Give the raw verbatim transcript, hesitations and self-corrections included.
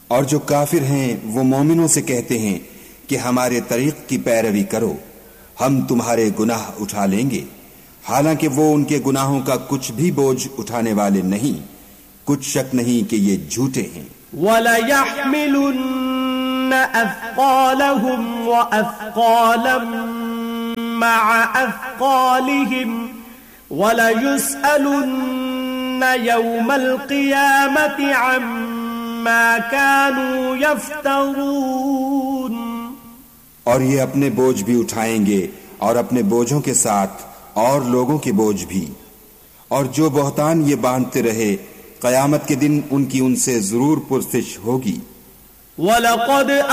और जो काफिर हैं वो मोमिनों से कहते हैं कि हमारे तरीक की पैरवी करो, हम तुम्हारे गुनाह उठा लेंगे, हालांकि वो उनके गुनाहों का कुछ भी बोझ उठाने वाले नहीं। कुछ शक नहीं कि ये झूठे हैं। वलयहमिलुन्न अफ़क़ालहुम व अफ़क़ालन मअ अफ़क़ालिहिम वलयुस्अलुन्न यौमल क़ियामति अम्मा कानू यफ्तरून। और ये अपने बोझ भी उठाएंगे और अपने बोझों के साथ और लोगों के बोझ भी, और जो बहतान ये बांधते रहे क़यामत के दिन उनकी उनसे जरूर पुरसिश होगी। वलक़द